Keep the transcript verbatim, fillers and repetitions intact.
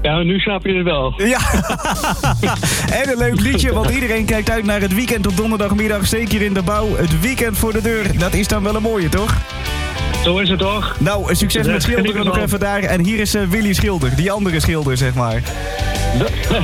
Ja, nu snap je het wel. Ja, en een leuk liedje, want iedereen kijkt uit naar het weekend op donderdagmiddag. Zeker in de bouw, het weekend voor de deur. Dat is dan wel een mooie, toch? Zo is het toch? Nou, succes met schilderen nog even daar. En hier is uh, Willy Schilder, die andere schilder, zeg maar.